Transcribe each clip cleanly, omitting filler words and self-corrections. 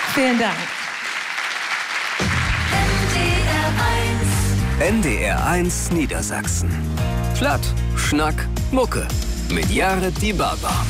Vielen Dank. NDR1 Niedersachsen. Platt, Schnack, Mucke. Mit Jared Die Baba.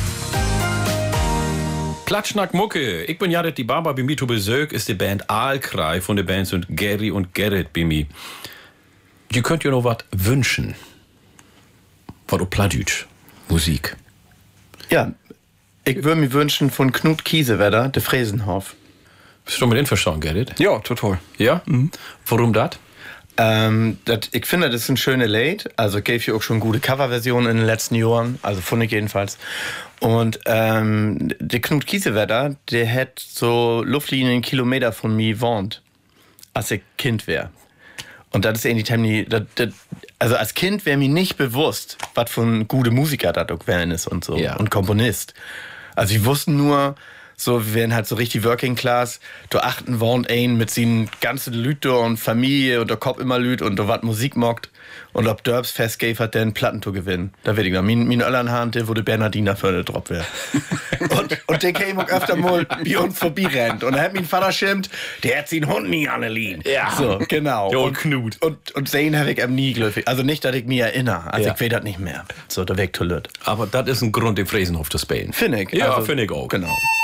Platt, Schnack, Mucke. Ich bin Jared Die Baba. Bei mir zu Besuch ist die Band Aalkrei. Von der Band sind Gary und Gerrit bei mir. Ihr könnt ja noch was wünschen. Was auf Plattdeutsch. Musik. Ja, ich würde mir wünschen von Knut Kiesewetter, der Fräsenhof. Bist du mit einverstanden, Gerrit? Ja, total. Ja? Mhm. Warum das? Ich finde, das ist ein schönes Lied. Also gab ja auch schon gute Coverversionen in den letzten Jahren. Also von ich jedenfalls. Und der Knut Kiesewetter, der hätte so Luftlinien Kilometer von mir gewohnt, als ich Kind wäre. Und das ist irgendwie also als Kind wäre mir nicht bewusst, was für ein guter Musiker das auch werden ist und so. Ja. Und Komponist. Also ich wusste nur, so, wir wären halt so richtig Working Class. Du achten wohnt ein mit seinen ganzen Lüte und Familie und der Kopf immer lüt und du wat Musik mockt. Und ob Derbs festgave hat, der einen Platten zu gewinnen. Da werd ich noch. Mein Öllernhahn, der wurde Bernardiner für den Drop wäre. und der käme auch öfter mal bei uns vorbei rennt. Und da hat mein Vater schimpft, der hat seinen Hund nie angelehnt. Ja. So, genau. Jo, Knut. Und sehen habe ich ihm nie glücklich. Also nicht, dass ich mich erinnere. Also Ja. ich weiß das nicht mehr. So, da weg zu lüt. Aber das ist ein Grund, den Fräsenhof zu spielen. Finde ich. Ja, Also, finde ich auch. Genau.